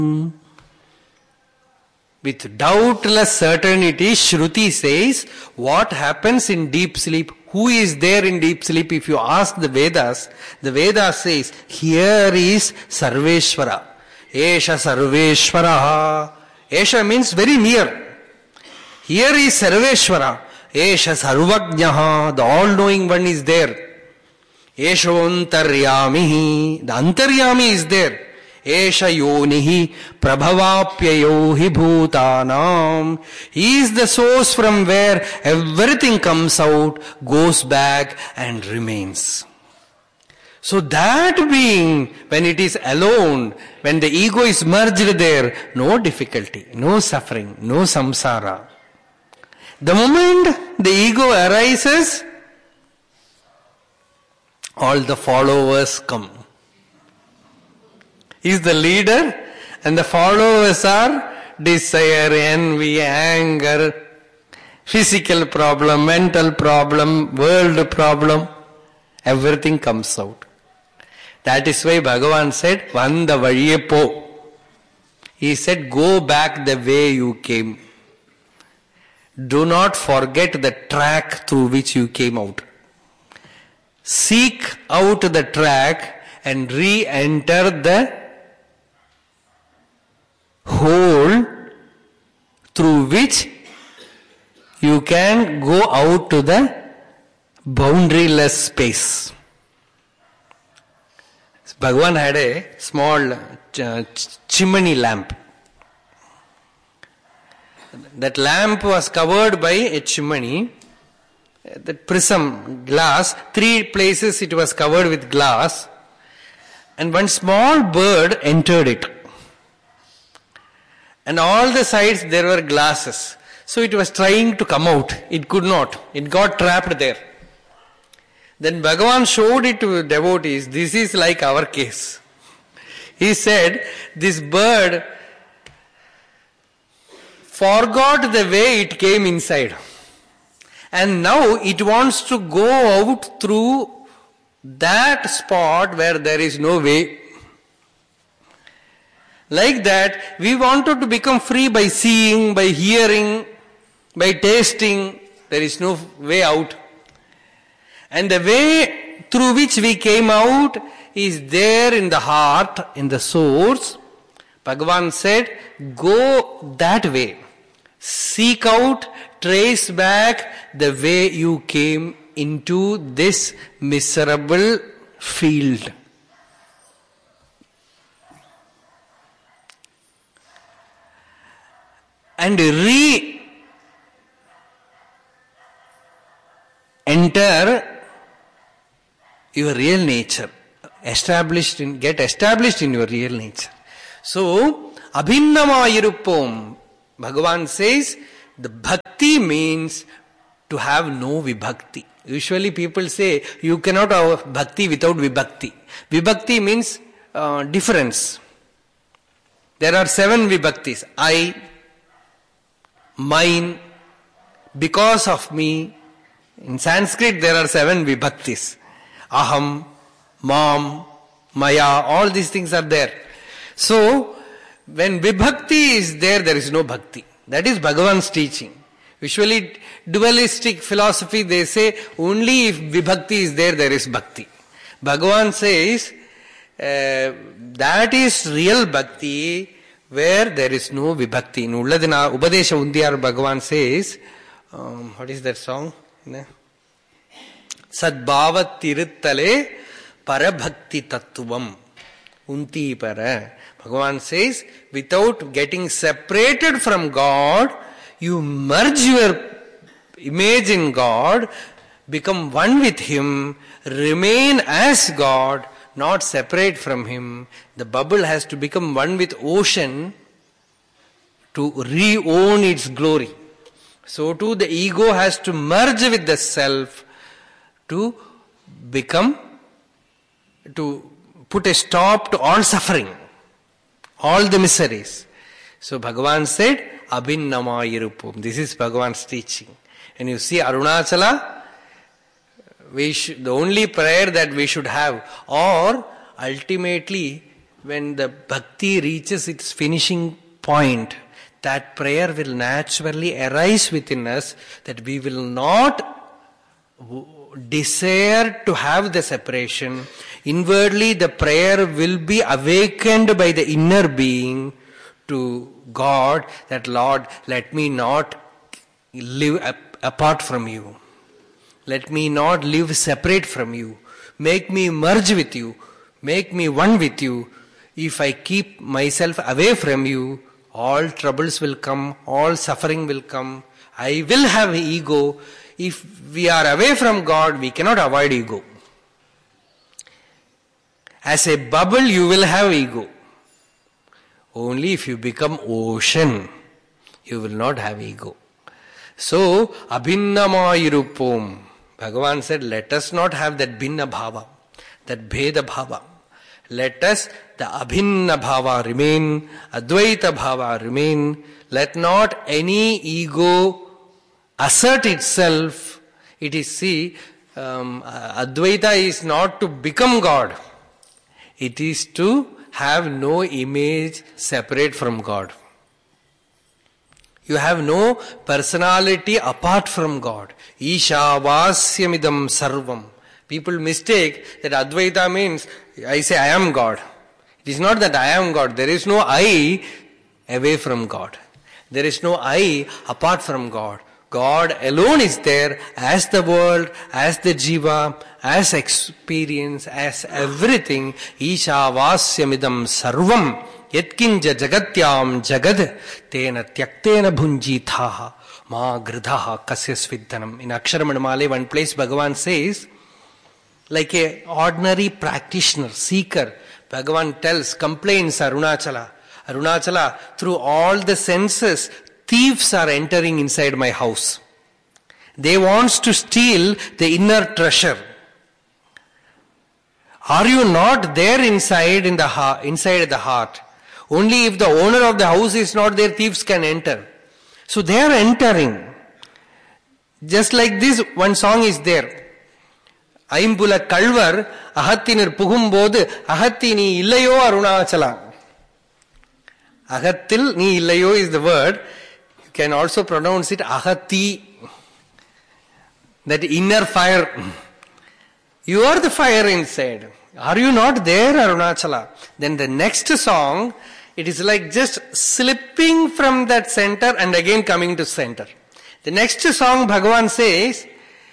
With doubtless certainty, Shruti says, what happens in deep sleep? Who is there in deep sleep? If you ask the Vedas says, here is Sarveshwara. Esha Sarveshwara. Esha means very near. Here is Sarveshwara. Esha Sarvajnaha. The all-knowing one is there. Esho Antaryamihi. The Antaryami is there. Esha Yonihi Prabhavapyayo hi Bhutanam. He is the source from where everything comes out, goes back and remains. So that being, when it is alone, when the ego is merged there, no difficulty, no suffering, no samsara. The moment the ego arises, all the followers come. He is the leader and the followers are desire, envy, anger, physical problem, mental problem, world problem. Everything comes out. That is why Bhagavan said, Vanda valiye po. He said, go back the way you came. Do not forget the track through which you came out. Seek out the track and re-enter the hole through which you can go out to the boundaryless space. Bhagavan had a small chimney lamp. That lamp was covered by a chimney. That prism glass, 3 places it was covered with glass, and one small bird entered it. And all the sides there were glasses. So it was trying to come out. It could not. It got trapped there. Then Bhagavan showed it to devotees. This is like our case. He said, this bird forgot the way it came inside. And now it wants to go out through that spot where there is no way. Like that, we wanted to become free by seeing, by hearing, by tasting. There is no way out. And the way through which we came out is there in the heart, in the source. Bhagavan said, go that way. Seek out, trace back the way you came into this miserable field. And re-enter your real nature. Get established in your real nature. So, abhinnamayirupom. Bhagavan says, the bhakti means to have no vibhakti. Usually people say, you cannot have bhakti without vibhakti. Vibhakti means difference. There are 7 vibhaktis. I, mine, because of me. In Sanskrit there are 7 vibhaktis. Aham, mam, maya, all these things are there. So, when vibhakti is there, there is no bhakti. That is Bhagavan's teaching. Usually, dualistic philosophy, they say, only if vibhakti is there, there is bhakti. Bhagavan says, that is real bhakti, where there is no vibhakti. In Ulladina Upadesha Undiyar, Bhagavan says, what is that song? Sadbhavat tiruttale parabhakti tattvam unti para. Bhagavan says, without getting separated from God, you merge your image in God, become one with Him, remain as God, not separate from Him. The bubble has to become one with ocean to re-own its glory. So too the ego has to merge with the self to put a stop to all suffering, all the miseries. So Bhagavan said, Abhinnamayirupam. This is Bhagavan's teaching. And you see Arunachala, the only prayer that we should have, or ultimately when the bhakti reaches its finishing point, that prayer will naturally arise within us, that we will not desire to have the separation. Inwardly, the prayer will be awakened by the inner being to God, that Lord, let me not live apart from you. Let me not live separate from you. Make me merge with you. Make me one with you. If I keep myself away from you, all troubles will come, all suffering will come. I will have ego. If we are away from God, we cannot avoid ego. As a bubble, you will have ego. Only if you become ocean, you will not have ego. So, abhinnamayirupom. Bhagavan said, let us not have that bhinna bhava, that bheda bhava. Let us, the abhinna bhava remain, advaita bhava remain. Let not any ego assert itself. It is, advaita is not to become God. It is to have no image separate from God. You have no personality apart from God. Ishavasyamidam sarvam. People mistake that Advaita means, I say I am God. It is not that I am God. There is no I away from God. There is no I apart from God. God alone is there as the world, as the jiva, as experience, as everything. Ishavasyamidam sarvam. Yatkinja jagatyam jagad tena tyaktena bhunjithaha ma gridhaha kasyasvidhanam. In Aksharamanamale, one place Bhagavan says, like a ordinary practitioner, seeker, Bhagavan tells, complains Arunachala. Arunachala, through all the senses, thieves are entering inside my house. They want to steal the inner treasure. Are you not there inside in the heart, inside the heart? Only if the owner of the house is not there, thieves can enter. So they are entering. Just like this, one song is there. Aimbula Kalvar, Ahattinir Pugumbod, Ahatti ni illayo Arunachala. Ahattil ni illayo is the word. You can also pronounce it Ahatti. That inner fire. You are the fire inside. Are you not there, Arunachala? Then the next song, it is like just slipping from that center and again coming to center. The next song, Bhagavan says,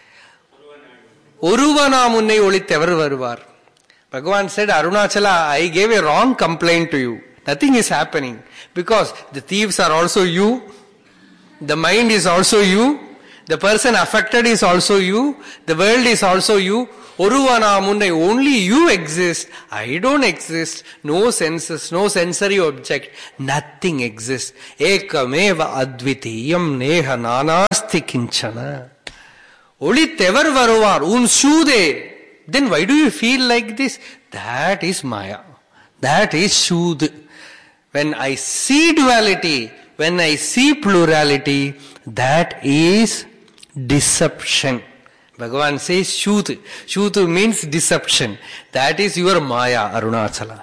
Uruvana munnai olittevar varuvar. Bhagavan said, Arunachala, I gave a wrong complaint to you. Nothing is happening. Because the thieves are also you. The mind is also you. The person affected is also you. The world is also you. Oruvana munnai, only you exist. I don't exist. No senses, no sensory object. Nothing exists. Ekameva advitiyam neha nanasti kinchana. Olittevar varuvar, un shude. Then why do you feel like this? That is Maya. That is Shud. When I see duality, when I see plurality, that is deception. Bhagavan says Shut. Shut means deception. That is your Maya, Arunachala.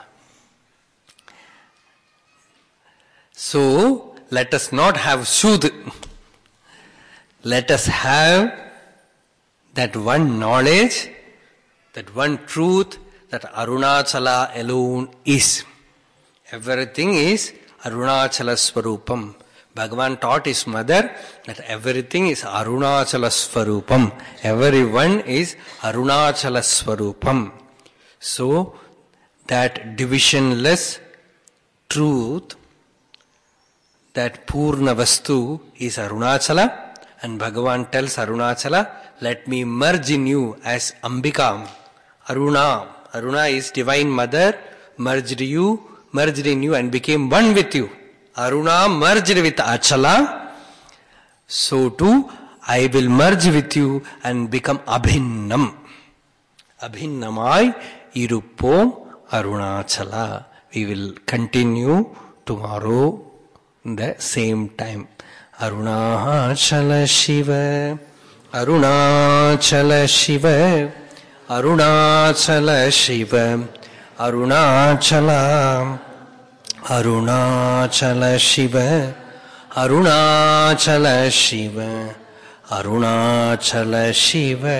So, let us not have Shut. Let us have that one knowledge, that one truth, that Arunachala alone is. Everything is Arunachala Swarupam. Bhagavan taught his mother that everything is Arunachala Swarupam. Everyone is Arunachala Swarupam. So, that divisionless truth, that Purna Vastu is Arunachala, and Bhagavan tells Arunachala, let me merge in you as Ambika. Aruna. Aruna is Divine Mother, merged in you and became one with you. Aruna merged with Achala. So too, I will merge with you and become Abhinnam. Abhinnamai Irupom Arunachala. We will continue tomorrow the same time. Arunachala Shiva. Arunachala Shiva. Arunachala Shiva. Arunachala, Arunachala Shiva, Arunachala Shiva, Arunachala Shiva.